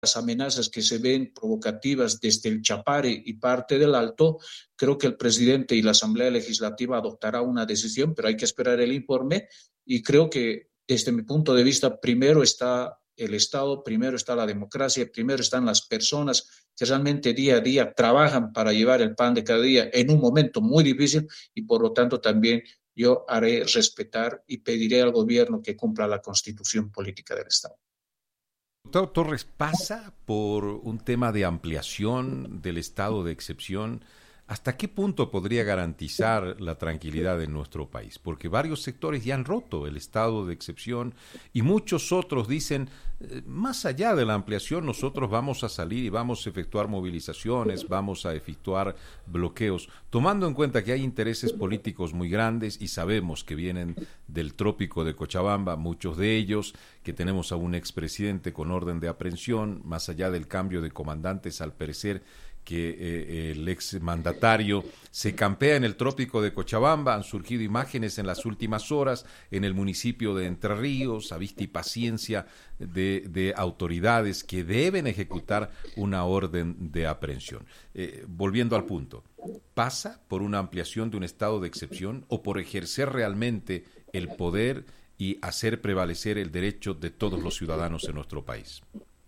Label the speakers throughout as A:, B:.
A: las amenazas que se ven provocativas desde el Chapare y parte del Alto, creo que el presidente y la Asamblea Legislativa adoptará una decisión, pero hay que esperar el informe y creo que desde mi punto de vista primero está el Estado, primero está la democracia, primero están las personas que realmente día a día trabajan para llevar el pan de cada día en un momento muy difícil y por lo tanto también yo haré respetar y pediré al gobierno que cumpla la constitución política del Estado.
B: Diputado Torres, ¿pasa por un tema de ampliación del estado de excepción? ¿Hasta qué punto podría garantizar la tranquilidad en nuestro país? Porque varios sectores ya han roto el estado de excepción y muchos otros dicen, más allá de la ampliación, nosotros vamos a salir y vamos a efectuar movilizaciones, vamos a efectuar bloqueos, tomando en cuenta que hay intereses políticos muy grandes y sabemos que vienen del trópico de Cochabamba, muchos de ellos, que tenemos a un expresidente con orden de aprehensión, más allá del cambio de comandantes, al parecer que el exmandatario se campea en el trópico de Cochabamba. Han surgido imágenes en las últimas horas en el municipio de Entre Ríos, a vista y paciencia de autoridades que deben ejecutar una orden de aprehensión. Volviendo al punto, ¿pasa por una ampliación de un estado de excepción o por ejercer realmente el poder y hacer prevalecer el derecho de todos los ciudadanos en nuestro país?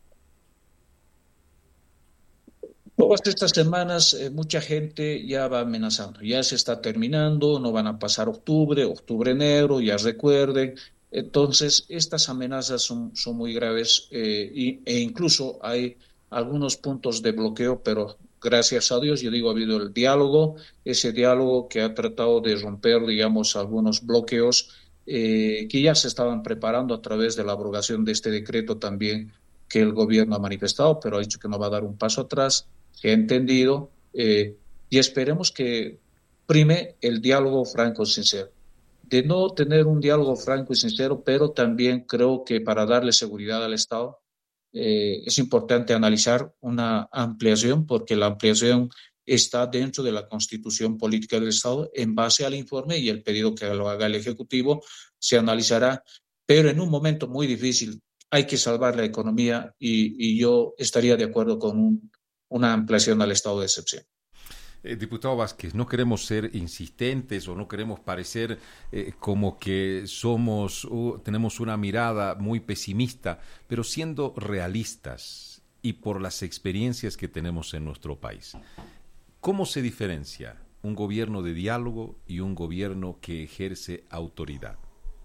A: Todas estas semanas mucha gente ya va amenazando, ya se está terminando, no van a pasar octubre, octubre negro, ya recuerden. Entonces, estas amenazas son muy graves e incluso hay algunos puntos de bloqueo, pero gracias a Dios, yo digo, ha habido el diálogo, ese diálogo que ha tratado de romper, digamos, algunos bloqueos que ya se estaban preparando a través de la abrogación de este decreto también que el gobierno ha manifestado, pero ha dicho que no va a dar un paso atrás que he entendido, y esperemos que prime el diálogo franco y sincero. De no tener un diálogo franco y sincero, pero también creo que para darle seguridad al Estado es importante analizar una ampliación, porque la ampliación está dentro de la Constitución Política del Estado en base al informe y el pedido que lo haga el Ejecutivo se analizará, pero en un momento muy difícil hay que salvar la economía y yo estaría de acuerdo con una ampliación al estado de excepción.
B: Diputado Vázquez, no queremos ser insistentes o no queremos parecer como que tenemos una mirada muy pesimista, pero siendo realistas y por las experiencias que tenemos en nuestro país, ¿cómo se diferencia un gobierno de diálogo y un gobierno que ejerce autoridad?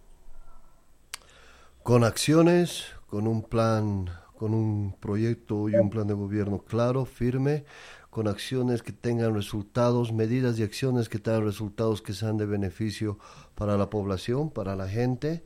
C: Con acciones, con un plan, con un proyecto y un plan de gobierno claro, firme, con acciones que tengan resultados, medidas y acciones que tengan resultados que sean de beneficio para la población, para la gente,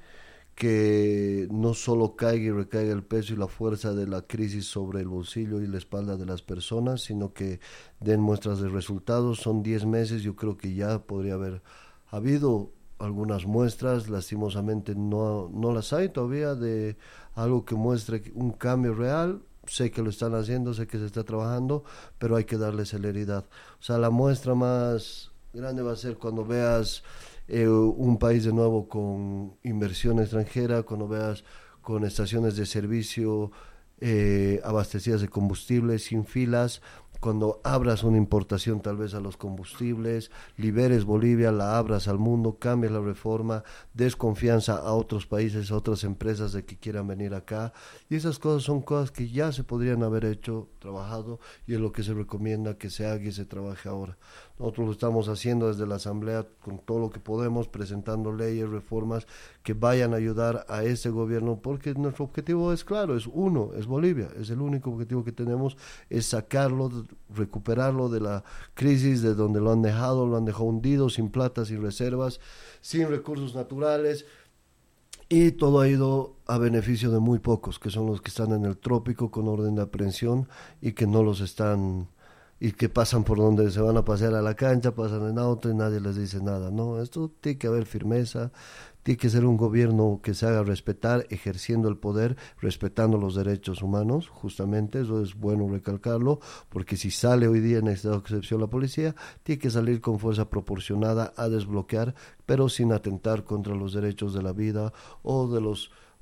C: que no solo caiga y recaiga el peso y la fuerza de la crisis sobre el bolsillo y la espalda de las personas, sino que den muestras de resultados. Son 10 meses, yo creo que ya podría haber habido algunas muestras, lastimosamente no las hay todavía de algo que muestre un cambio real. Sé que lo están haciendo, sé que se está trabajando, pero hay que darle celeridad. O sea, la muestra más grande va a ser cuando veas un país de nuevo con inversión extranjera, cuando veas con estaciones de servicio abastecidas de combustible, sin filas, cuando abras una importación tal vez a los combustibles, liberes Bolivia, la abras al mundo, cambies la reforma, des confianza a otros países, a otras empresas de que quieran venir acá. Y esas cosas son cosas que ya se podrían haber hecho, trabajado, y es lo que se recomienda que se haga y se trabaje ahora. Nosotros lo estamos haciendo desde la Asamblea con todo lo que podemos, presentando leyes, reformas que vayan a ayudar a este gobierno, porque nuestro objetivo es claro, es uno, es Bolivia, es el único objetivo que tenemos, es sacarlo, recuperarlo de la crisis de donde lo han dejado hundido, sin plata, sin reservas, sin recursos naturales, y todo ha ido a beneficio de muy pocos, que son los que están en el trópico con orden de aprehensión y que no los están, y que pasan por donde se van a pasear a la cancha, pasan en auto y nadie les dice nada. No, esto tiene que haber firmeza, tiene que ser un gobierno que se haga respetar, ejerciendo el poder, respetando los derechos humanos, justamente, eso es bueno recalcarlo, porque si sale hoy día en estado de excepción la policía, tiene que salir con fuerza proporcionada a desbloquear, pero sin atentar contra los derechos de la vida o de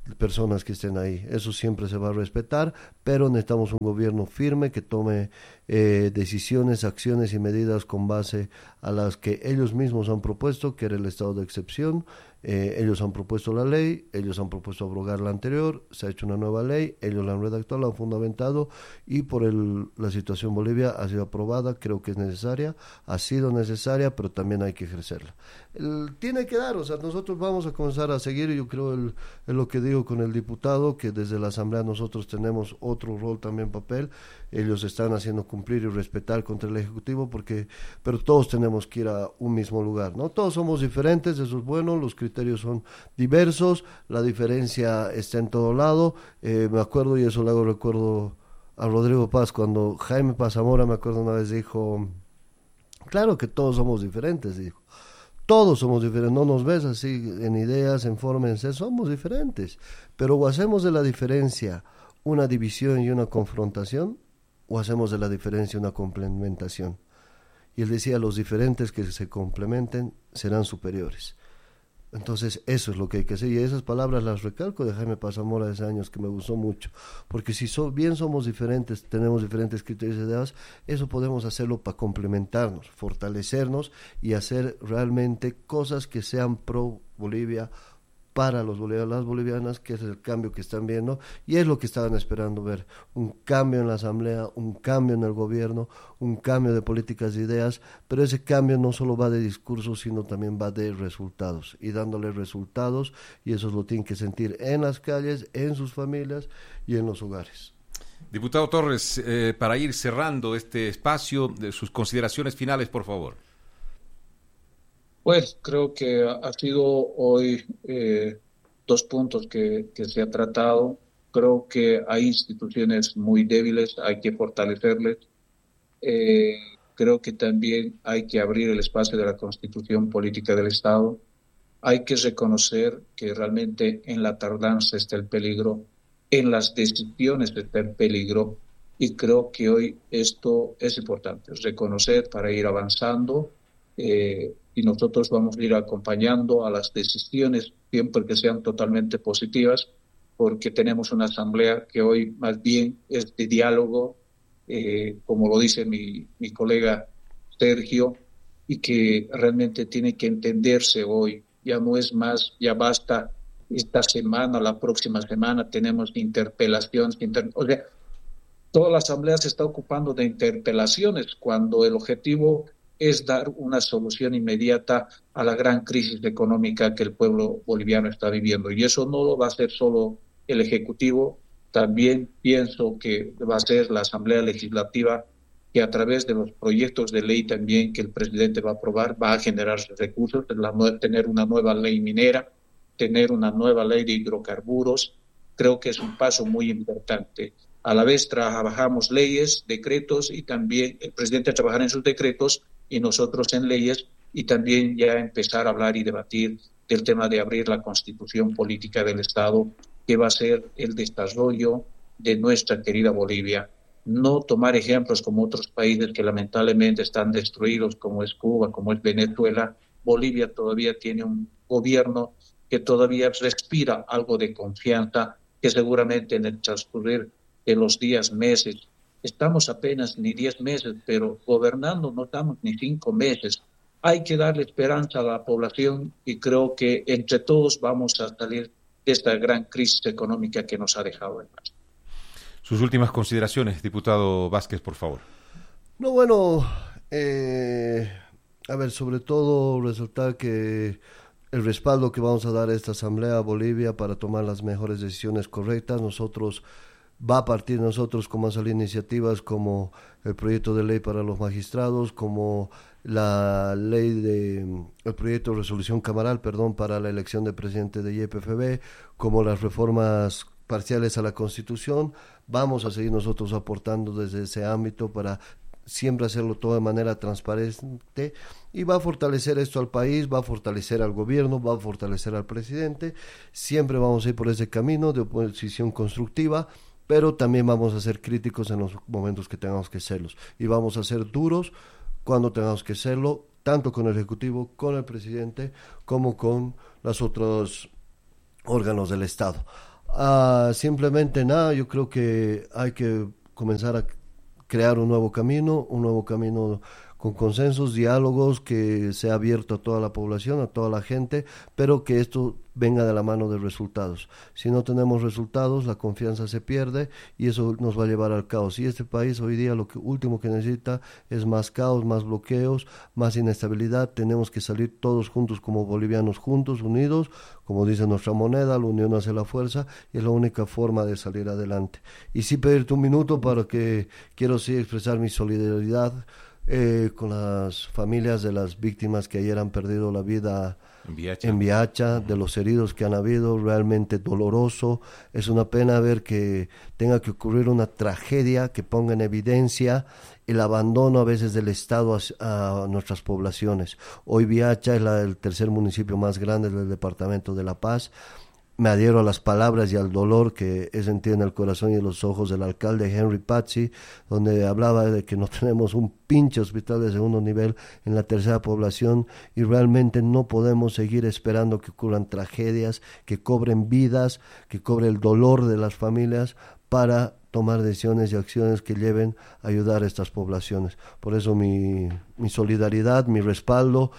C: personas que estén ahí. Eso siempre se va a respetar, pero necesitamos un gobierno firme que tome decisiones, acciones y medidas con base a las que ellos mismos han propuesto, que era el estado de excepción. Ellos han propuesto la ley, ellos han propuesto abrogar la anterior, se ha hecho una nueva ley, ellos la han redactado, la han fundamentado y por la situación Bolivia ha sido aprobada, creo que es necesaria, ha sido necesaria, pero también hay que ejercerla. Tiene que dar, o sea, nosotros vamos a comenzar a seguir, yo creo, es lo que digo con el diputado, que desde la Asamblea nosotros tenemos otro rol también, papel, ellos están haciendo cumplir y respetar contra el Ejecutivo, pero todos tenemos que ir a un mismo lugar, ¿no? Todos somos diferentes, eso es bueno, los criterios son diversos, la diferencia está en todo lado, me acuerdo, y eso le hago recuerdo a Rodrigo Paz, cuando Jaime Paz Zamora, me acuerdo una vez dijo, claro que todos somos diferentes, dijo. Todos somos diferentes, no nos ves así en ideas, en forma, en ser, somos diferentes, pero o hacemos de la diferencia una división y una confrontación, o hacemos de la diferencia una complementación. Y él decía, los diferentes que se complementen serán superiores. Entonces eso es lo que hay que hacer, y esas palabras las recalco de Jaime Paz Zamora de hace años, que me gustó mucho, porque si bien somos diferentes, tenemos diferentes criterios y ideas, eso podemos hacerlo para complementarnos, fortalecernos y hacer realmente cosas que sean pro Bolivia, para los bolivianos, las bolivianas, que es el cambio que están viendo, y es lo que estaban esperando ver, un cambio en la Asamblea, un cambio en el gobierno, un cambio de políticas e ideas, pero ese cambio no solo va de discursos, sino también va de resultados, y dándole resultados, y eso lo tienen que sentir en las calles, en sus familias y en los hogares.
B: Diputado Torres, para ir cerrando este espacio, sus consideraciones finales, por favor.
A: Pues creo que ha sido hoy dos puntos que se ha tratado. Creo que hay instituciones muy débiles, hay que fortalecerles. Creo que también hay que abrir el espacio de la Constitución Política del Estado. Hay que reconocer que realmente en la tardanza está el peligro, en las decisiones está el peligro, y creo que hoy esto es importante, reconocer para ir avanzando. Y nosotros vamos a ir acompañando a las decisiones siempre que sean totalmente positivas, porque tenemos una asamblea que hoy más bien es de diálogo, como lo dice mi colega Sergio, y que realmente tiene que entenderse hoy. Ya no es más, ya basta esta semana, la próxima semana tenemos interpelaciones, o sea, toda la asamblea se está ocupando de interpelaciones cuando el objetivo es dar una solución inmediata a la gran crisis económica que el pueblo boliviano está viviendo. Y eso no lo va a hacer solo el Ejecutivo, también pienso que va a ser la Asamblea Legislativa, que a través de los proyectos de ley también que el presidente va a aprobar, va a generar recursos, tener una nueva ley minera, tener una nueva ley de hidrocarburos. Creo que es un paso muy importante. A la vez trabajamos leyes, decretos, y también el presidente trabajará en sus decretos y nosotros en leyes, y también ya empezar a hablar y debatir del tema de abrir la Constitución Política del Estado, que va a ser el desarrollo de nuestra querida Bolivia. No tomar ejemplos como otros países que lamentablemente están destruidos, como es Cuba, como es Venezuela. Bolivia todavía tiene un gobierno que todavía respira algo de confianza, que seguramente en el transcurrir de los días, meses, estamos apenas ni 10 meses, pero gobernando no estamos ni 5 meses. Hay que darle esperanza a la población, y creo que entre todos vamos a salir de esta gran crisis económica que nos ha dejado en paz.
B: Sus últimas consideraciones, diputado Vázquez, por favor.
C: No, bueno, a ver, sobre todo resaltar que el respaldo que vamos a dar a esta Asamblea a Bolivia para tomar las mejores decisiones correctas, va a partir de nosotros como han salido iniciativas como el proyecto de ley para los magistrados, como el proyecto de resolución camaral, para la elección de presidente de YPFB, como las reformas parciales a la Constitución. Vamos a seguir nosotros aportando desde ese ámbito para siempre hacerlo todo de manera transparente, y va a fortalecer esto al país, va a fortalecer al gobierno, va a fortalecer al presidente. Siempre vamos a ir por ese camino de oposición constructiva, pero también vamos a ser críticos en los momentos que tengamos que serlos, y vamos a ser duros cuando tengamos que serlo, tanto con el Ejecutivo, con el presidente, como con los otros órganos del Estado. Simplemente nada, yo creo que hay que comenzar a crear un nuevo camino con consensos, diálogos, que sea abierto a toda la población, a toda la gente, pero que esto venga de la mano de resultados. Si no tenemos resultados, la confianza se pierde y eso nos va a llevar al caos. Y este país hoy día último que necesita es más caos, más bloqueos, más inestabilidad. Tenemos que salir todos juntos como bolivianos, juntos, unidos, como dice nuestra moneda, la unión hace la fuerza, y es la única forma de salir adelante. Y sí pedirte un minuto para que quiero sí expresar mi solidaridad con las familias de las víctimas que ayer han perdido la vida en Viacha, de los heridos que han habido, realmente doloroso. Es una pena ver que tenga que ocurrir una tragedia que ponga en evidencia el abandono a veces del Estado a nuestras poblaciones. Hoy Viacha es el tercer municipio más grande del departamento de La Paz. Me adhiero a las palabras y al dolor que he sentido en el corazón y en los ojos del alcalde Henry Pazzi, donde hablaba de que no tenemos un pinche hospital de segundo nivel en la tercera población, y realmente no podemos seguir esperando que ocurran tragedias, que cobren vidas, que cobre el dolor de las familias para tomar decisiones y acciones que lleven a ayudar a estas poblaciones. Por eso mi solidaridad, mi respaldo.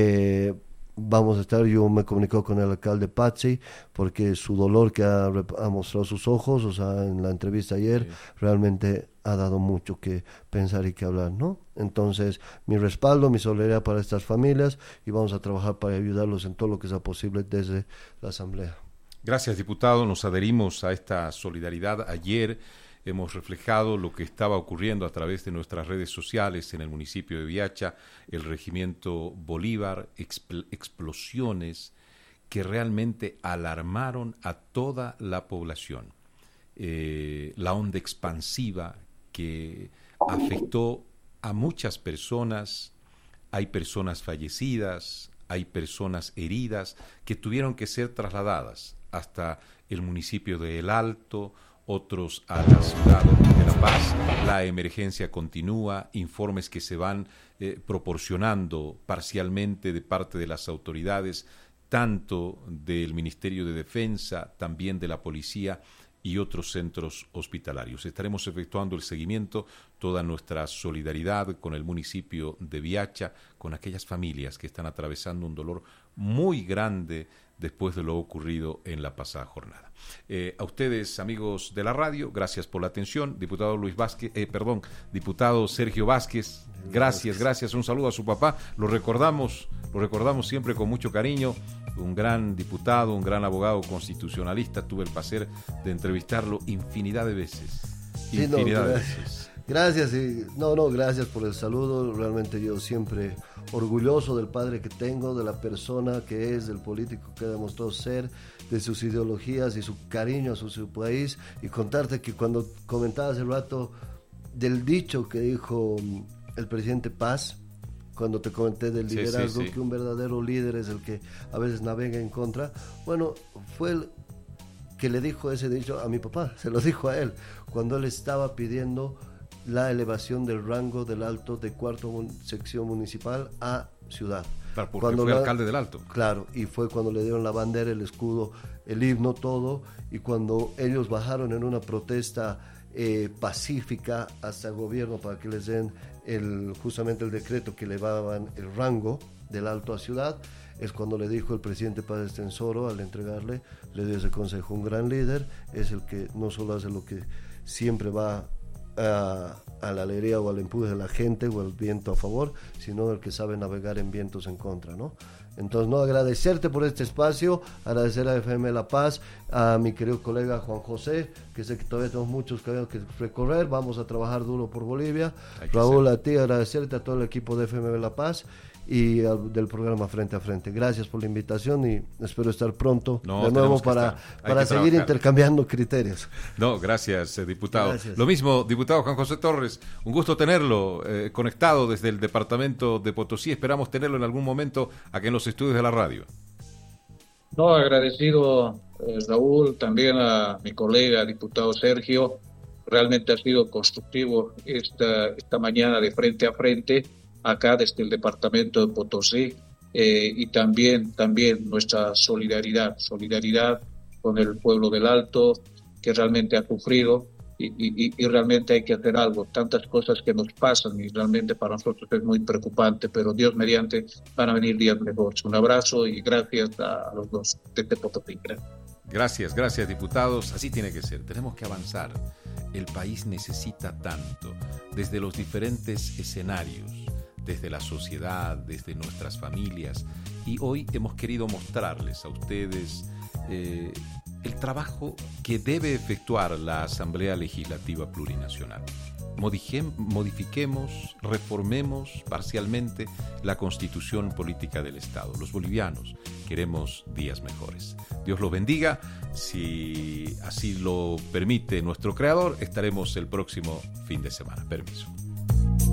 C: Vamos a estar, yo me comunico con el alcalde Pazzi, porque su dolor que ha mostrado sus ojos, o sea, en la entrevista ayer, sí, realmente ha dado mucho que pensar y que hablar, ¿no? Entonces, mi respaldo, mi solidaridad para estas familias, y vamos a trabajar para ayudarlos en todo lo que sea posible desde la Asamblea.
B: Gracias, diputado. Nos adherimos a esta solidaridad. Ayer hemos reflejado lo que estaba ocurriendo a través de nuestras redes sociales en el municipio de Viacha, el regimiento Bolívar, explosiones que realmente alarmaron a toda la población. La onda expansiva que afectó a muchas personas, hay personas fallecidas, hay personas heridas que tuvieron que ser trasladadas hasta el municipio de El Alto, otros a la ciudad de La Paz. La emergencia continúa, informes que se van proporcionando parcialmente de parte de las autoridades, tanto del Ministerio de Defensa, también de la policía y otros centros hospitalarios. Estaremos efectuando el seguimiento, toda nuestra solidaridad con el municipio de Viacha, con aquellas familias que están atravesando un dolor muy grande después de lo ocurrido en la pasada jornada. A ustedes, amigos de la radio, gracias por la atención. Diputado diputado Sergio Vázquez, gracias. Un saludo a su papá. Lo recordamos siempre con mucho cariño. Un gran diputado, un gran abogado constitucionalista. Tuve el placer de entrevistarlo infinidad de veces.
C: Gracias, gracias por el saludo. Realmente yo siempre orgulloso del padre que tengo, de la persona que es, del político que ha demostrado ser, de sus ideologías y su cariño a su país. Y contarte que cuando comentaba hace rato del dicho que dijo el presidente Paz, cuando te comenté del liderazgo, que un verdadero líder es el que a veces navega en contra, bueno, fue el que le dijo ese dicho a mi papá, se lo dijo a él, cuando él estaba pidiendo la elevación del rango del Alto de cuarto sección municipal a ciudad.
B: Claro, porque fue alcalde del Alto.
C: Claro, y fue cuando le dieron la bandera, el escudo, el himno, todo, y cuando ellos bajaron en una protesta pacífica hasta el gobierno para que les den justamente el decreto que elevaban el rango del Alto a ciudad, es cuando le dijo el presidente Paz Estenssoro, al entregarle, le dio ese consejo. Un gran líder es el que no solo hace lo que siempre va a la alegría o al empuje de la gente o el viento a favor, sino el que sabe navegar en vientos en contra, ¿no? Entonces, agradecerte por este espacio, agradecer a FM La Paz, a mi querido colega Juan José, que sé que todavía tenemos muchos caminos que recorrer, vamos a trabajar duro por Bolivia. Raúl, a ti, agradecerte, a todo el equipo de FM La Paz y del programa Frente a Frente. Gracias por la invitación y espero estar pronto de nuevo para seguir intercambiando criterios.
B: Gracias, diputado. Gracias. Lo mismo, diputado Juan José Torres, un gusto tenerlo conectado desde el departamento de Potosí. Esperamos tenerlo en algún momento aquí en los estudios de la radio.
A: Agradecido, Raúl, también a mi colega, diputado Sergio. Realmente ha sido constructivo esta mañana de Frente a Frente, acá desde el departamento de Potosí, y también nuestra solidaridad con el pueblo del Alto, que realmente ha sufrido y realmente hay que hacer algo. Tantas cosas que nos pasan y realmente para nosotros es muy preocupante, pero Dios mediante van a venir días mejores. Un abrazo y gracias a los dos desde Potosí.
B: Gracias, diputados. Así tiene que ser. Tenemos que avanzar. El país necesita tanto, desde los diferentes escenarios, desde la sociedad, desde nuestras familias. Y hoy hemos querido mostrarles a ustedes el trabajo que debe efectuar la Asamblea Legislativa Plurinacional. Modifiquemos, reformemos parcialmente la Constitución Política del Estado. Los bolivianos queremos días mejores. Dios los bendiga. Si así lo permite nuestro creador, estaremos el próximo fin de semana. Permiso.